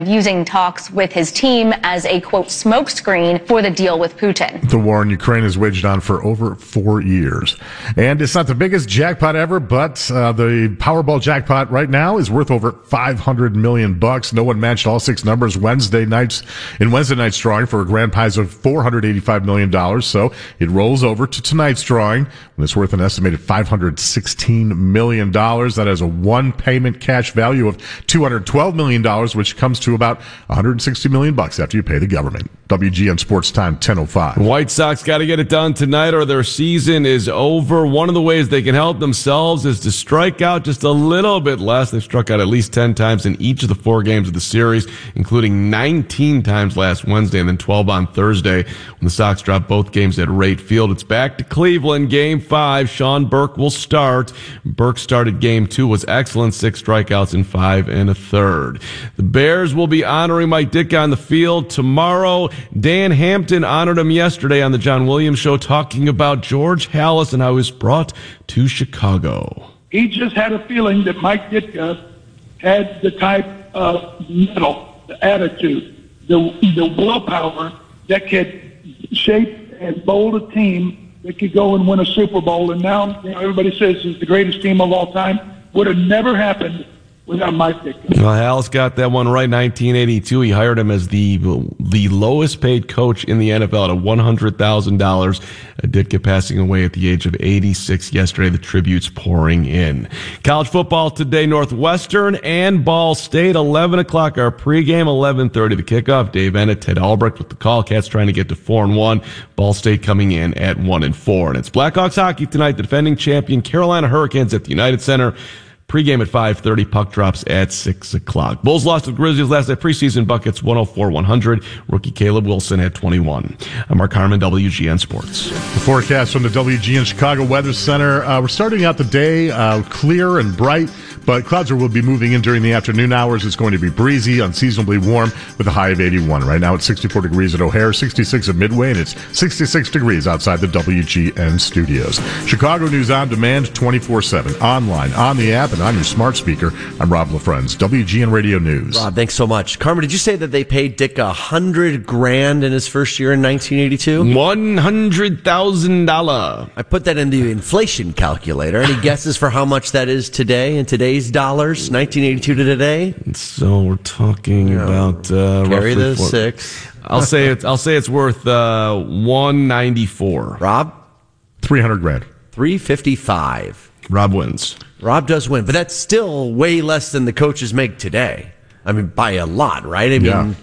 using talks with his team as a, quote, smokescreen for the deal with Putin. The war in Ukraine has waged on for over 4 years. And it's not the biggest jackpot ever, but the Powerball jackpot right now is worth over $500 million. No one matched all 6 numbers Wednesday night's drawing for a grand prize of $485 million. So it rolls over to tonight's drawing, when it's worth an estimated $516 million. That has a one payment cash value of $212 million, which comes to about $160 million after you pay the government. WGN Sports Time, 10:05. White Sox got to get it done tonight or their season is over. One of the ways they can help themselves is to strike out just a little bit less. They've struck out at least 10 times in each of the 4 games of the series, including 19 times last Wednesday and then 12 on Thursday when the Sox dropped both games at Wright Field. It's back to Cleveland, Game 5. Sean Burke will start. Burke started Game 2, was excellent, 6 strikeouts in 5 1/3. The Bears will be honoring Mike Ditka on the field tomorrow. Dan Hampton honored him yesterday on the John Williams Show, talking about George Halas and how he was brought to Chicago. He just had a feeling that Mike Ditka had the type of mettle, the attitude, the willpower that could shape and mold a team that could go and win a Super Bowl. And now, everybody says it's the greatest team of all time. Would have never happened without Mike Ditka. Well, Hal's got that one right. 1982, he hired him as the lowest paid coach in the NFL at $100,000. Ditka passing away at the age of 86 yesterday. The tributes pouring in. College football today, Northwestern and Ball State, 11 o'clock our pregame, 11:30 the kickoff. Dave Ennett, Ted Albrecht with the call. Cats trying to get to 4-1. Ball State coming in at 1-4. And it's Blackhawks hockey tonight. The defending champion Carolina Hurricanes at the United Center. Pregame at 5:30, puck drops at 6 o'clock. Bulls lost to the Grizzlies last night. Preseason buckets 104-100. Rookie Caleb Wilson had 21. I'm Mark Harmon, WGN Sports. The forecast from the WGN Chicago Weather Center. We're starting out the day clear and bright, but clouds will be moving in during the afternoon hours. It's going to be breezy, unseasonably warm with a high of 81. Right now it's 64 degrees at O'Hare, 66 at Midway, and it's 66 degrees outside the WGN studios. Chicago News on demand 24/7, online, on the app, and on your smart speaker. I'm Rob LaFrentz, WGN Radio News. Rob, thanks so much. Carmen, did you say that they paid Dick $100,000 in his first year in 1982? $100,000. I put that in the inflation calculator. Any guesses for how much that is today in today's dollars, 1982 to today? So we're talking about carry roughly the 6. I'll say it's worth $194. Rob, $300,000. $355. Rob wins. Rob does win, but that's still way less than the coaches make today. I mean, by a lot, right? I mean,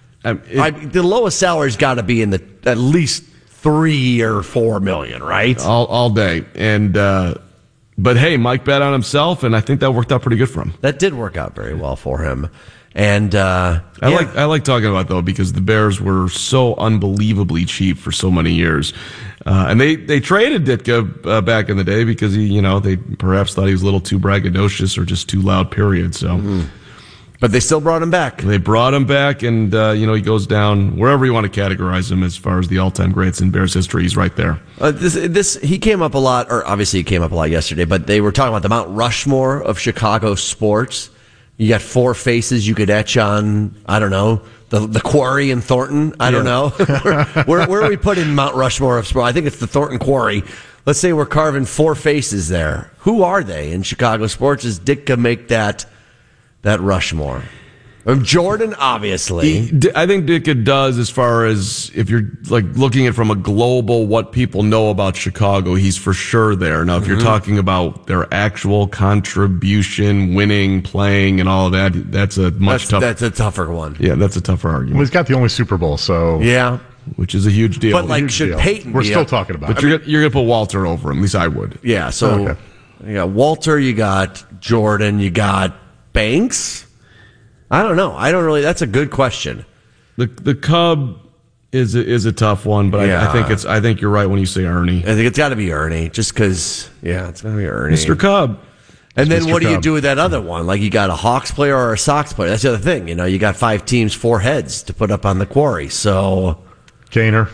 the lowest salary's got to be in the at least $3 or $4 million, right? All day. And but hey, Mike bet on himself, and I think that worked out pretty good for him. That did work out very well for him. And I like talking about it, though, because the Bears were so unbelievably cheap for so many years. And they traded Ditka back in the day because they perhaps thought he was a little too braggadocious or just too loud, period. So, But they still brought him back. They brought him back, and he goes down wherever you want to categorize him as far as the all-time greats in Bears history. He's right there. He came up a lot, or obviously he came up a lot yesterday, but they were talking about the Mount Rushmore of Chicago sports. You got 4 faces you could etch on, I don't know, the Quarry in Thornton. I don't know. where are we putting Mount Rushmore of sport? I think it's the Thornton Quarry. Let's say we're carving 4 faces there. Who are they in Chicago sports? Does Ditka make that Rushmore? Jordan, obviously. I think Ditka does, as far as if you're like looking at from a global what people know about Chicago, he's for sure there. Now, if you're talking about their actual contribution, winning, playing, and all of that, that's a tougher. That's a tougher one. Yeah, that's a tougher argument. Well, he's got the only Super Bowl, so yeah, which is a huge deal. But should Peyton? We're still talking about. But you're going to put Walter over him. At least I would. Yeah. So you got Walter, you got Jordan, you got Banks. I don't know. That's a good question. The Cub is a tough one, but I think you're right when you say Ernie. I think it's got to be Ernie, just because. Yeah, it's got to be Ernie. Mr. Cub. And then Mr. what do you Cub. do with that other one? Like you got a Hawks player or a Sox player. That's the other thing. You got 5 teams, 4 heads to put up on the Quarry. So Kaner,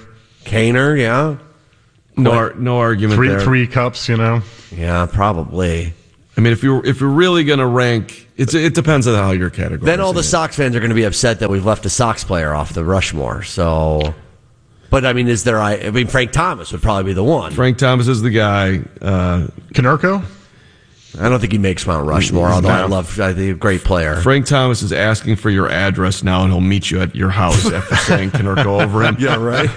yeah. No argument there. 3 cups, Yeah, probably. I mean, if you're really going to rank, it depends on how you're categorized. Then all the Sox fans are going to be upset that we've left a Sox player off the Rushmore. So, but I mean, Frank Thomas would probably be the one. Frank Thomas is the guy. Konerko? I don't think he makes Mount Rushmore, although I think a great player. Frank Thomas is asking for your address now, and he'll meet you at your house after saying Konerko over him. Yeah, right.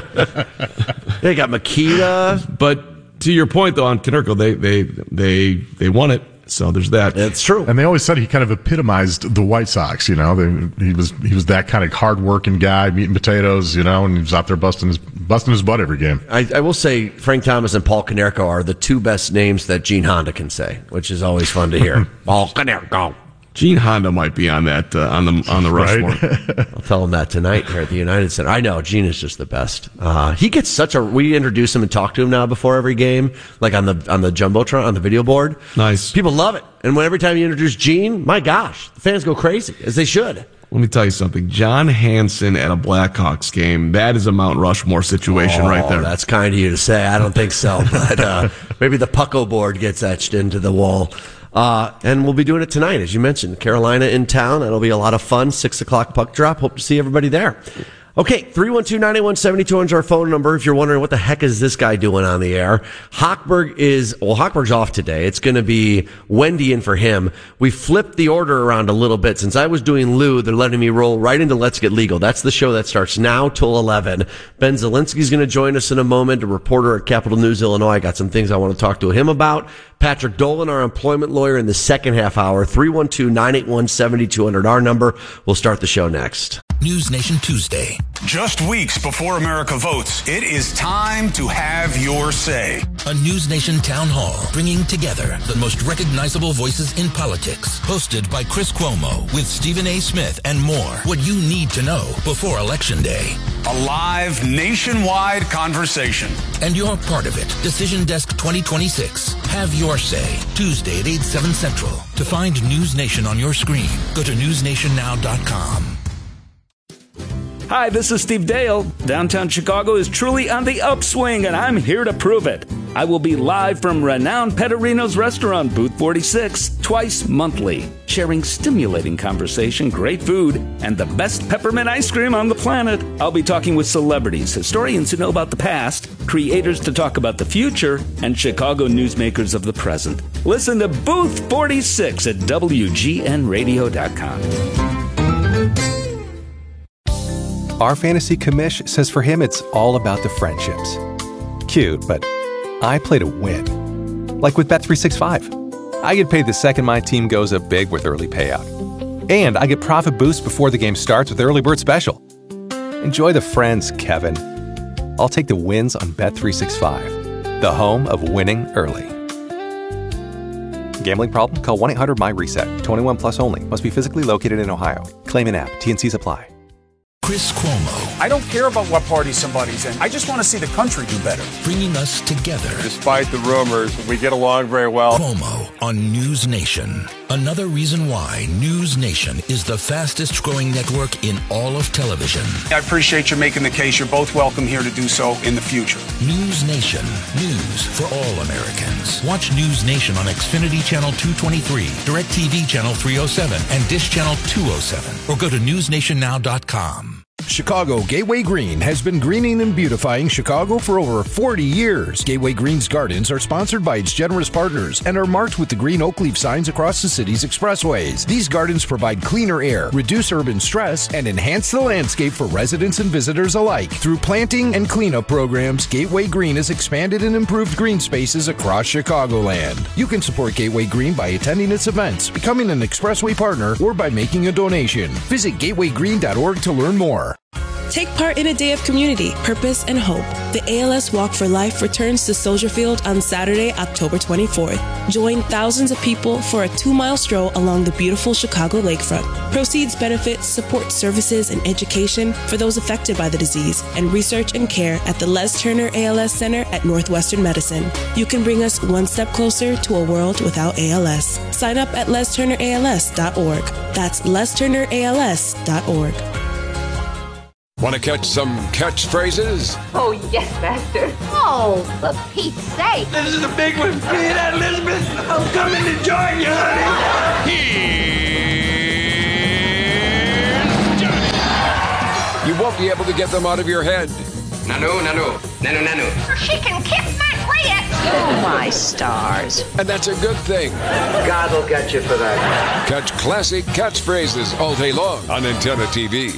They got Makita. But to your point, though, on Konerko, they won it. So there's that. It's true. And they always said he kind of epitomized the White Sox, you know. He was that kind of hard-working guy, meat and potatoes, you know, and he was out there busting his butt every game. I will say Frank Thomas and Paul Konerko are the two best names that Gene Honda can say, which is always fun to hear. Paul Konerko. Gene Honda might be on that on the Rushmore. Right. I'll tell him that tonight here at the United Center. I know Gene is just the best. He gets we introduce him and talk to him now before every game, like on the jumbotron on the video board. Nice. People love it, and every time you introduce Gene, my gosh, the fans go crazy as they should. Let me tell you something. John Hanson at a Blackhawks game, that is a Mount Rushmore situation right there. That's kind of you to say. I don't think so, but maybe the Pucko board gets etched into the wall. And we'll be doing it tonight, as you mentioned. Carolina in town. That'll be a lot of fun. 6:00 puck drop. Hope to see everybody there. Okay, 312-981-7200 is our phone number. If you're wondering what the heck is this guy doing on the air, Hochberg's off today. It's going to be Wendy in for him. We flipped the order around a little bit. Since I was doing Lou, they're letting me roll right into Let's Get Legal. That's the show that starts now till 11. Ben Zielinski's going to join us in a moment, a reporter at Capital News Illinois. I got some things I want to talk to him about. Patrick Dolan, our employment lawyer, in the second half hour. 312-981-7200, our number. We'll start the show next. News Nation Tuesday. Just weeks before America votes, it is time to have your say. A News Nation town hall bringing together the most recognizable voices in politics. Hosted by Chris Cuomo with Stephen A. Smith and more. What you need to know before Election Day. A live nationwide conversation. And you're part of it. Decision Desk 2026. Have your say. Tuesday at 8/7 Central. To find News Nation on your screen, go to newsnationnow.com. Hi, this is Steve Dale. Downtown Chicago is truly on the upswing, and I'm here to prove it. I will be live from renowned Pettorino's restaurant, Booth 46, twice monthly, sharing stimulating conversation, great food, and the best peppermint ice cream on the planet. I'll be talking with celebrities, historians who know about the past, creators to talk about the future, and Chicago newsmakers of the present. Listen to Booth 46 at WGNradio.com. Our fantasy commish says for him it's all about the friendships. Cute, but I play to win. Like with Bet365. I get paid the second my team goes up big with early payout. And I get profit boost before the game starts with Early Bird Special. Enjoy the friends, Kevin. I'll take the wins on Bet365, the home of winning early. Gambling problem? Call 1-800-MY-RESET. 21 plus only. Must be physically located in Ohio. Claim in app. T&Cs apply. Chris Cuomo. I don't care about what party somebody's in. I just want to see the country do better. Bringing us together. Despite the rumors, we get along very well. Cuomo on News Nation. Another reason why News Nation is the fastest growing network in all of television. I appreciate you making the case. You're both welcome here to do so in the future. News Nation. News for all Americans. Watch News Nation on Xfinity Channel 223, DirecTV Channel 307, and Dish Channel 207. Or go to newsnationnow.com. Chicago Gateway Green has been greening and beautifying Chicago for over 40 years. Gateway Green's gardens are sponsored by its generous partners and are marked with the green oak leaf signs across the city's expressways. These gardens provide cleaner air, reduce urban stress, and enhance the landscape for residents and visitors alike. Through planting and cleanup programs, Gateway Green has expanded and improved green spaces across Chicagoland. You can support Gateway Green by attending its events, becoming an expressway partner, or by making a donation. Visit gatewaygreen.org to learn more. Take part in a day of community, purpose, and hope. The ALS Walk for Life returns to Soldier Field on Saturday, October 24th. Join thousands of people for a 2-mile stroll along the beautiful Chicago lakefront. Proceeds benefit support services and education for those affected by the disease and research and care at the Les Turner ALS Center at Northwestern Medicine. You can bring us one step closer to a world without ALS. Sign up at lesturnерals.org. That's lesturnерals.org. Want to catch some catchphrases? Oh, yes, Master. Oh, for Pete's sake. This is a big one. You hear that, Elizabeth? I'm coming to join you, honey. Here's Johnny. You won't be able to get them out of your head. Nanu. She can kiss my clit. Oh, my stars. And that's a good thing. God will get you for that. Catch classic catchphrases all day long on Antenna TV.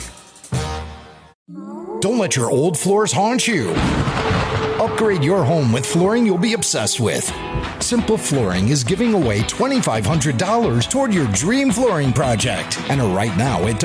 Don't let your old floors haunt you. Upgrade your home with flooring you'll be obsessed with. Simple Flooring is giving away $2,500 toward your dream flooring project. Enter right now at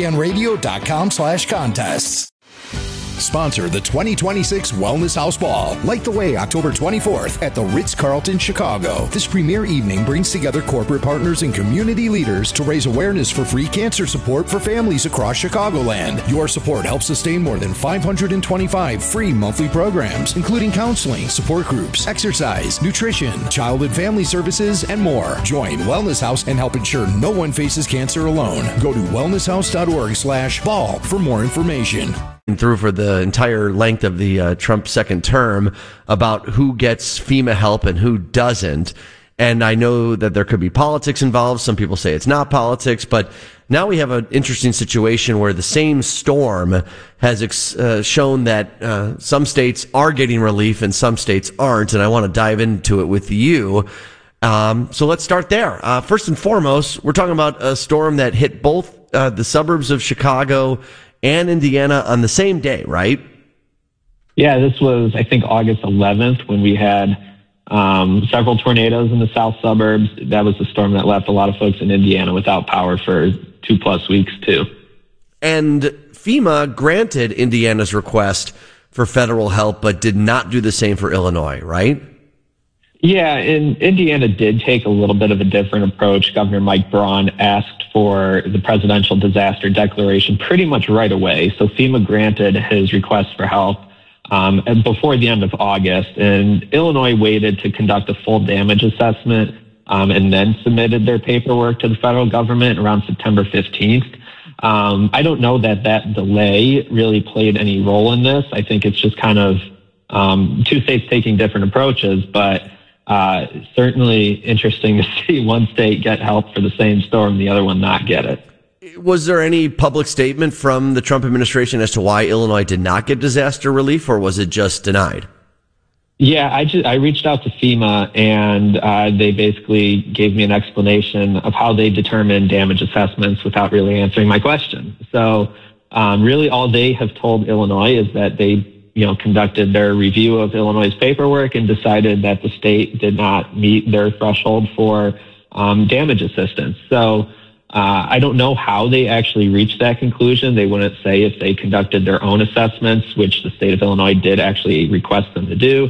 WGNradio.com/contests. Sponsor the 2026 Wellness House Ball. Light the way October 24th at the Ritz-Carlton, Chicago. This premier evening brings together corporate partners and community leaders to raise awareness for free cancer support for families across Chicagoland. Your support helps sustain more than 525 free monthly programs, including counseling, support groups, exercise, nutrition, child and family services, and more. Join Wellness House and help ensure no one faces cancer alone. Go to wellnesshouse.org/ball for more information. Through for the entire length of the Trump second term about who gets FEMA help and who doesn't. And I know that there could be politics involved. Some people say it's not politics, but now we have an interesting situation where the same storm has shown that some states are getting relief and some states aren't. And I want to dive into it with you. So let's start there. First and foremost, we're talking about a storm that hit both the suburbs of Chicago and Indiana on the same day, right? Yeah, this was, I think, August 11th when we had several tornadoes in the south suburbs. That was the storm that left a lot of folks in Indiana without power for 2+ weeks, too. And FEMA granted Indiana's request for federal help, but did not do the same for Illinois, right? Yeah, and Indiana did take a little bit of a different approach. Governor Mike Braun asked for the presidential disaster declaration pretty much right away. So FEMA granted his request for help before the end of August. And Illinois waited to conduct a full damage assessment and then submitted their paperwork to the federal government around September 15th. I don't know that delay really played any role in this. I think it's just kind of two states taking different approaches, but certainly interesting to see one state get help for the same storm, the other one not get it. Was there any public statement from the Trump administration as to why Illinois did not get disaster relief, or was it just denied? Yeah, I reached out to FEMA, and they basically gave me an explanation of how they determine damage assessments without really answering my question. So really all they have told Illinois is that they conducted their review of Illinois' paperwork and decided that the state did not meet their threshold for damage assistance. So I don't know how they actually reached that conclusion. They wouldn't say if they conducted their own assessments, which the state of Illinois did actually request them to do.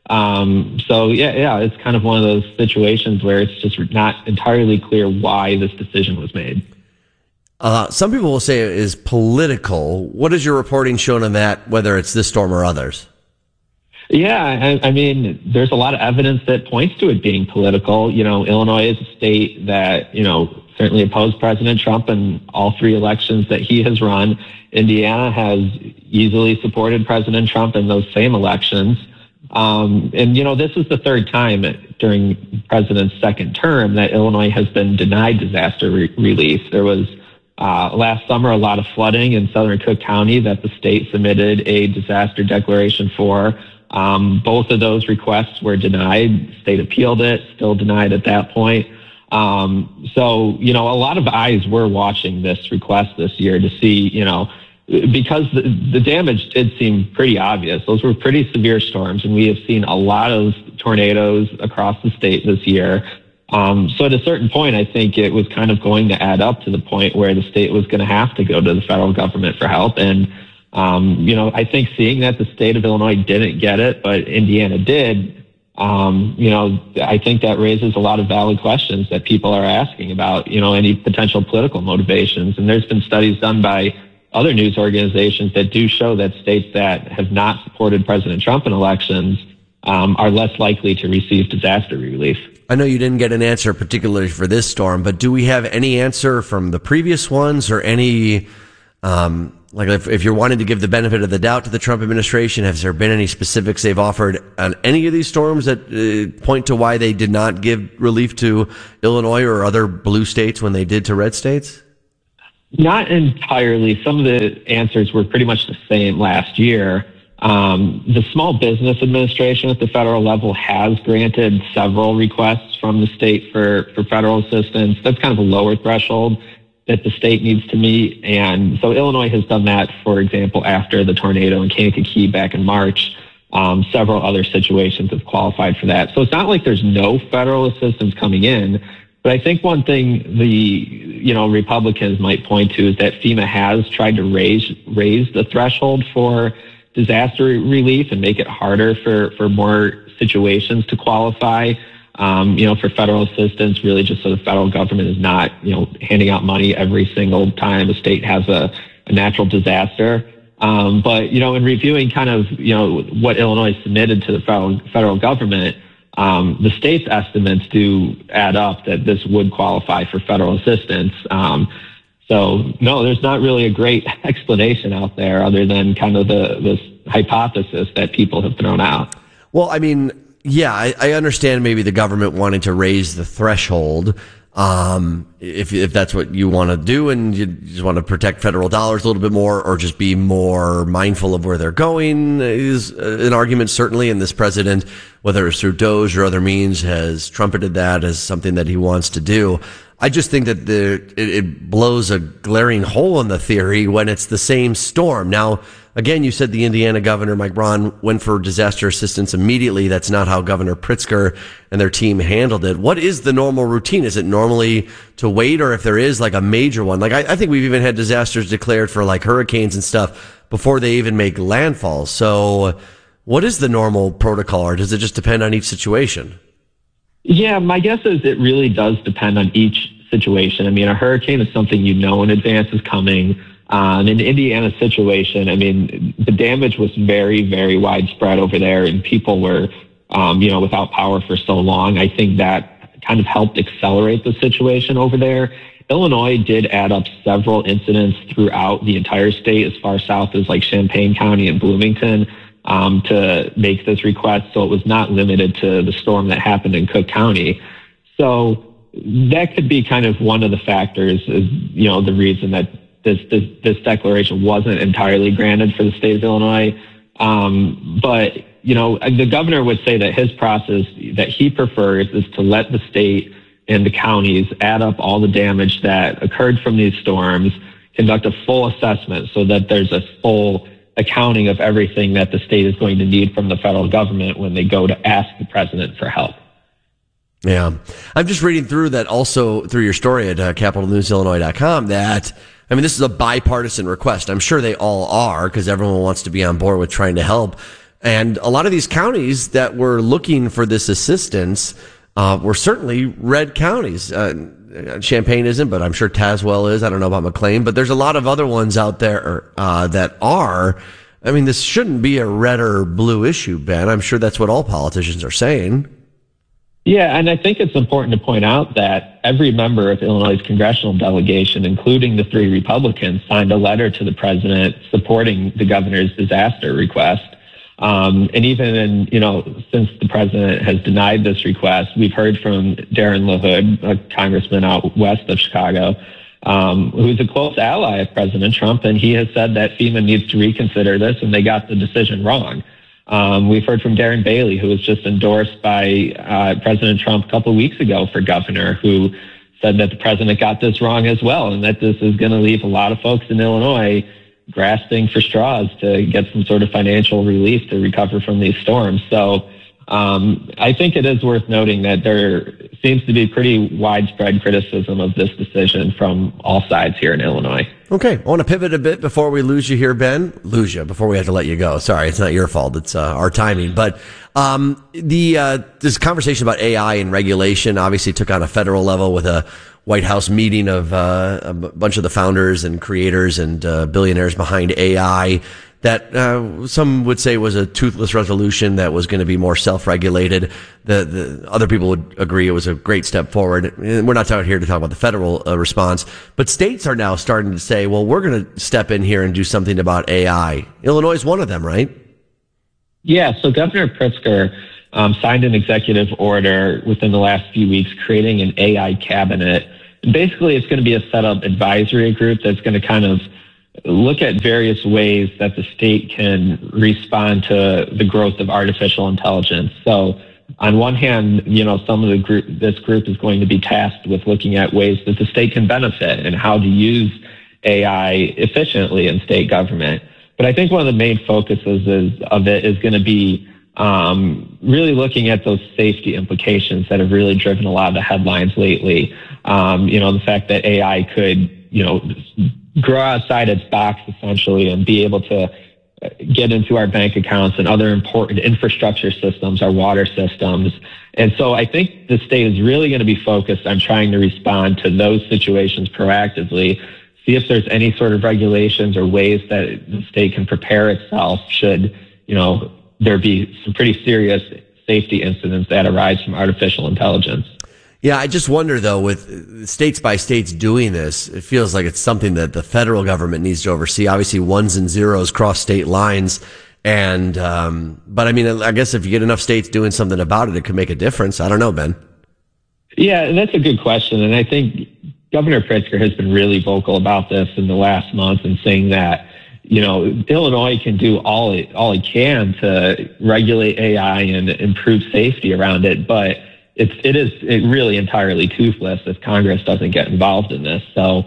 So it's kind of one of those situations where it's just not entirely clear why this decision was made. Some people will say it is political. What is your reporting shown on that, whether it's this storm or others? Yeah, I mean, there's a lot of evidence that points to it being political. Illinois is a state that, certainly opposed President Trump in all three elections that he has run. Indiana has easily supported President Trump in those same elections. And this is the third time during the president's second term that Illinois has been denied disaster relief. There was last summer a lot of flooding in southern Cook County that the state submitted a disaster declaration for. Both of those requests were denied. The state appealed it, still denied at that point. So a lot of eyes were watching this request this year to see, because the damage did seem pretty obvious. Those were pretty severe storms, and we have seen a lot of tornadoes across the state this year. So at a certain point, I think it was kind of going to add up to the point where the state was going to have to go to the federal government for help. And, I think seeing that the state of Illinois didn't get it, but Indiana did, I think that raises a lot of valid questions that people are asking about, any potential political motivations. And there's been studies done by other news organizations that do show that states that have not supported President Trump in elections are less likely to receive disaster relief. I know you didn't get an answer particularly for this storm, but do we have any answer from the previous ones or any Like if you're wanting to give the benefit of the doubt to the Trump administration, has there been any specifics they've offered on any of these storms that point to why they did not give relief to Illinois or other blue states when they did to red states? Not entirely. Some of the answers were pretty much the same last year. The Small Business Administration at the federal level has granted several requests from the state for federal assistance. That's kind of a lower threshold that the state needs to meet. And so Illinois has done that, for example, after the tornado in Kankakee back in March. Several other situations have qualified for that. So it's not like there's no federal assistance coming in. But I think one thing the Republicans might point to is that FEMA has tried to raise the threshold for disaster relief and make it harder for more situations to qualify, for federal assistance, really just so the federal government is not, handing out money every single time a state has a natural disaster. But in reviewing kind of, what Illinois submitted to the federal government, the state's estimates do add up that this would qualify for federal assistance. So no, there's not really a great explanation out there other than kind of this hypothesis that people have thrown out. Well, I mean, yeah, I understand maybe the government wanting to raise the threshold. If that's what you want to do and you just want to protect federal dollars a little bit more or just be more mindful of where they're going is an argument, certainly. And this president, whether it's through DOGE or other means, has trumpeted that as something that he wants to do. I just think that it blows a glaring hole in the theory when it's the same storm. Now, again, you said the Indiana governor, Mike Braun, went for disaster assistance immediately. That's not how Governor Pritzker and their team handled it. What is the normal routine? Is it normally to wait, or if there is like a major one? Like I think we've even had disasters declared for like hurricanes and stuff before they even make landfall. So what is the normal protocol, or does it just depend on each situation? Yeah, my guess is it really does depend on each situation. I mean, a hurricane is something you know in advance is coming. In Indiana's situation, I mean, the damage was very, very widespread over there, and people were, without power for so long. I think that kind of helped accelerate the situation over there. Illinois did add up several incidents throughout the entire state, as far south as like Champaign County and Bloomington, to make this request. So it was not limited to the storm that happened in Cook County. So that could be kind of one of the factors, is, the reason that this declaration wasn't entirely granted for the state of Illinois. But, the governor would say that his process that he prefers is to let the state and the counties add up all the damage that occurred from these storms, conduct a full assessment so that there's a full accounting of everything that the state is going to need from the federal government when they go to ask the president for help. Yeah. I'm just reading through that also through your story at capitalnewsillinois.com that, I mean, this is a bipartisan request. I'm sure they all are, because everyone wants to be on board with trying to help. And a lot of these counties that were looking for this assistance were certainly red counties. Champaign isn't, but I'm sure Tazewell is. I don't know about McLean, but there's a lot of other ones out there that are. I mean, this shouldn't be a red or blue issue, Ben. I'm sure that's what all politicians are saying. Yeah, and I think it's important to point out that every member of Illinois' congressional delegation, including the 3 Republicans, signed a letter to the president supporting the governor's disaster request. And even since the president has denied this request, we've heard from Darren LaHood, a congressman out west of Chicago, who's a close ally of President Trump, and he has said that FEMA needs to reconsider this, and they got the decision wrong. We've heard from Darren Bailey, who was just endorsed by President Trump a couple of weeks ago for governor, who said that the president got this wrong as well, and that this is going to leave a lot of folks in Illinois grasping for straws to get some sort of financial relief to recover from these storms. So I think it is worth noting that there seems to be pretty widespread criticism of this decision from all sides here in Illinois. Okay, I want to pivot a bit before we lose you here, Ben. Lose you before we have to let you go. Sorry, it's not your fault. It's our timing. But this conversation about AI and regulation obviously took on a federal level with a White House meeting of a bunch of the founders and creators and billionaires behind AI. that some would say was a toothless resolution that was going to be more self-regulated. The other people would agree it was a great step forward. And we're not here to talk about the federal response, but states are now starting to say, well, we're going to step in here and do something about AI. Illinois is one of them, right? Yeah, so Governor Pritzker signed an executive order within the last few weeks creating an AI cabinet. And basically, it's going to be a set-up advisory group that's going to kind of look at various ways that the state can respond to the growth of artificial intelligence. So on one hand, some of this group is going to be tasked with looking at ways that the state can benefit and how to use AI efficiently in state government. But I think one of the main focuses of it is going to be really looking at those safety implications that have really driven a lot of the headlines lately. The fact that AI could, grow outside its box essentially and be able to get into our bank accounts and other important infrastructure systems, our water systems. And so I think the state is really going to be focused on trying to respond to those situations proactively, see if there's any sort of regulations or ways that the state can prepare itself should, there be some pretty serious safety incidents that arise from artificial intelligence. Yeah, I just wonder, though, with states by states doing this, it feels like it's something that the federal government needs to oversee. Obviously, ones and zeros cross state lines. And, but I mean, I guess if you get enough states doing something about it, it could make a difference. I don't know, Ben. Yeah, that's a good question. And I think Governor Pritzker has been really vocal about this in the last month and saying that, Illinois can do all it can to regulate AI and improve safety around it. But it is really entirely toothless if Congress doesn't get involved in this. So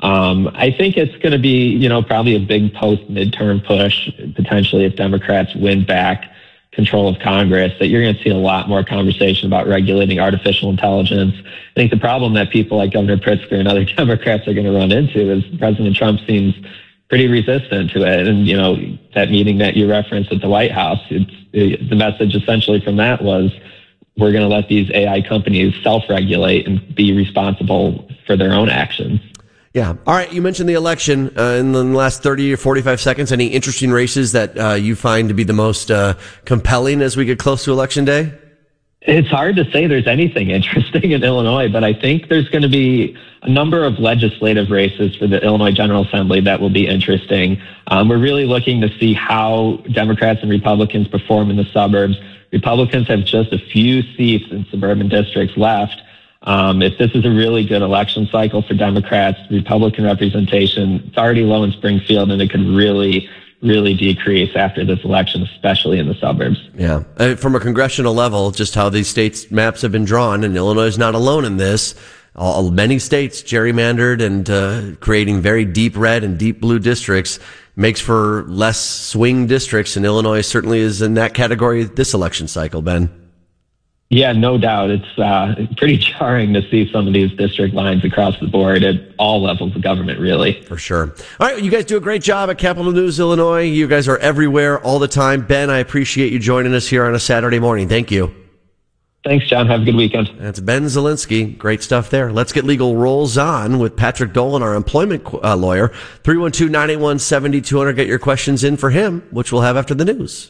I think it's going to be, probably a big post-midterm push, potentially if Democrats win back control of Congress, that you're going to see a lot more conversation about regulating artificial intelligence. I think the problem that people like Governor Pritzker and other Democrats are going to run into is President Trump seems pretty resistant to it. And, that meeting that you referenced at the White House, the message essentially from that was, we're going to let these AI companies self-regulate and be responsible for their own actions. Yeah. All right. You mentioned the election in the last 30 or 45 seconds. Any interesting races that you find to be the most compelling as we get close to Election Day? It's hard to say there's anything interesting in Illinois, but I think there's going to be a number of legislative races for the Illinois General Assembly that will be interesting. We're really looking to see how Democrats and Republicans perform in the suburbs. Republicans have just a few seats in suburban districts left. If this is a really good election cycle for Democrats, Republican representation, it's already low in Springfield, and it could really decrease after this election, especially in the suburbs. Yeah. From a congressional level, just how these states' maps have been drawn, and Illinois is not alone in this. Many states gerrymandered and creating very deep red and deep blue districts makes for less swing districts, and Illinois certainly is in that category this election cycle, Ben. Yeah, no doubt. It's pretty jarring to see some of these district lines across the board at all levels of government, really. For sure. All right, you guys do a great job at Capital News Illinois. You guys are everywhere all the time. Ben, I appreciate you joining us here on a Saturday morning. Thank you. Thanks, John. Have a good weekend. That's Ben Zielinski. Great stuff there. Let's Get Legal rolls on with Patrick Dolan, our employment lawyer. 312-981-7200. Get your questions in for him, which we'll have after the news.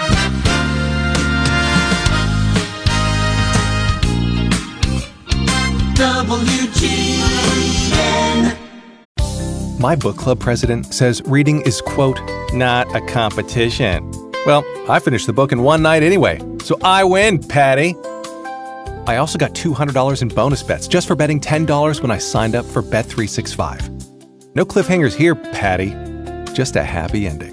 WGN. My book club president says reading is, quote, not a competition. Well, I finished the book in one night anyway, so I win, Patty. I also got $200 in bonus bets just for betting $10 when I signed up for Bet365. No cliffhangers here, Patty. Just a happy ending.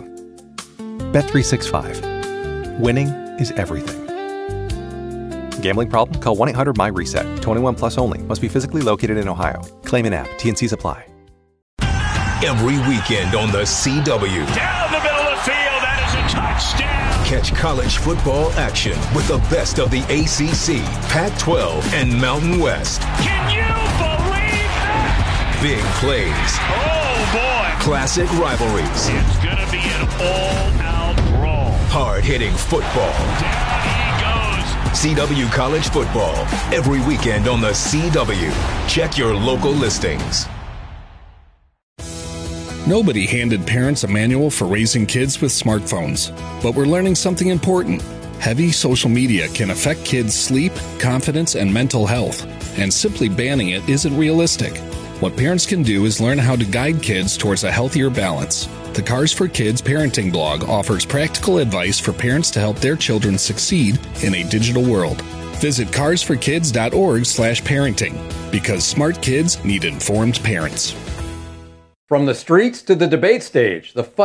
Bet365. Winning is everything. Gambling problem? Call 1-800-MY-RESET. 21 plus only. Must be physically located in Ohio. Claim in app. T&Cs apply. Every weekend on the CW. Down the middle of the field. That is a touchdown. Catch college football action with the best of the ACC, Pac-12, and Mountain West. Can you believe that? Big plays. Oh, boy. Classic rivalries. It's going to be an all-out brawl. Hard-hitting football. Down he goes. CW College Football. Every weekend on the CW. Check your local listings. Nobody handed parents a manual for raising kids with smartphones, but we're learning something important. Heavy social media can affect kids' sleep, confidence, and mental health, and simply banning it isn't realistic. What parents can do is learn how to guide kids towards a healthier balance. The Cars for Kids parenting blog offers practical advice for parents to help their children succeed in a digital world. Visit carsforkids.org/parenting, because smart kids need informed parents. From the streets to the debate stage, the fight